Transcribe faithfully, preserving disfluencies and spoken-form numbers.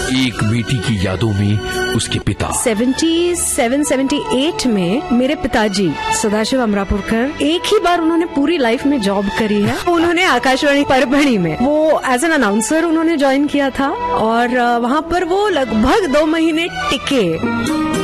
एक बेटी की यादों में उसके पिता। सतहत्तर अठहत्तर में मेरे पिताजी सदाशिव अमरापुरकर, एक ही बार उन्होंने पूरी लाइफ में जॉब करी है। उन्होंने आकाशवाणी परभणी में वो एज एन अनाउंसर उन्होंने ज्वाइन किया था और वहाँ पर वो लगभग दो महीने टिके।